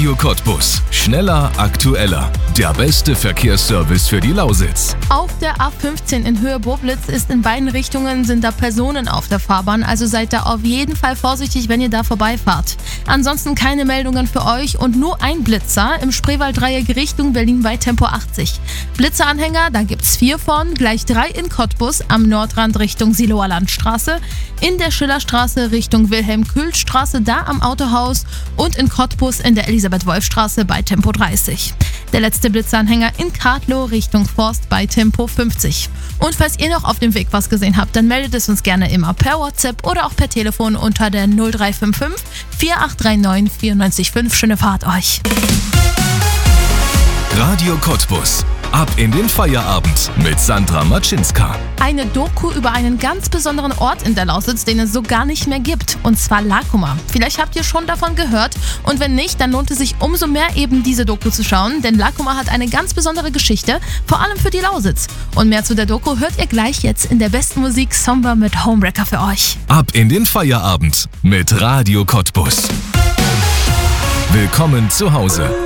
Radio Cottbus. Schneller, aktueller. Der beste Verkehrsservice für die Lausitz. Auf der A15 in Höhe Boblitz sind beiden Richtungen da Personen auf der Fahrbahn, also seid da auf jeden Fall vorsichtig, wenn ihr da vorbeifahrt. Ansonsten keine Meldungen für euch und nur ein Blitzer im Spreewald-Dreieck Richtung Berlin bei Tempo 80. Blitzeranhänger, da gibt's 4 von, gleich 3 in Cottbus am Nordrand Richtung Siloer Landstraße, in der Schillerstraße Richtung Wilhelm-Kühl-Straße da am Autohaus und in Cottbus in der Elisabeth-Wolf-Straße bei Tempo 30. Der letzte Blitzeranhänger in Kartlow Richtung Forst bei Tempo 50. Und falls ihr noch auf dem Weg was gesehen habt, dann meldet es uns gerne immer per WhatsApp oder auch per Telefon unter der 0355 4839 945. Schöne Fahrt euch. Radio Cottbus. Ab in den Feierabend mit Sandra Matschinska. Eine Doku über einen ganz besonderen Ort in der Lausitz, den es so gar nicht mehr gibt, und zwar Lakuma. Vielleicht habt ihr schon davon gehört und wenn nicht, dann lohnt es sich umso mehr eben diese Doku zu schauen, denn Lakuma hat eine ganz besondere Geschichte, vor allem für die Lausitz. Und mehr zu der Doku hört ihr gleich jetzt in der besten Musik Somber mit Homewrecker für euch. Ab in den Feierabend mit Radio Cottbus. Willkommen zu Hause.